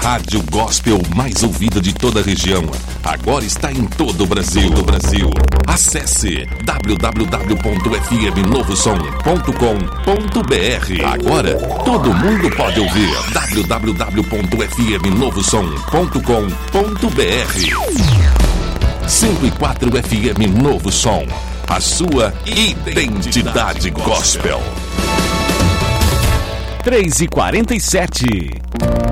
rádio gospel mais ouvida de toda a região. Agora está em todo o Brasil. Acesse www.fmnovosom.com.br. Agora todo mundo pode ouvir. www.fmnovosom.com.br. 104 FM Novo Som, a sua identidade gospel. 3h47.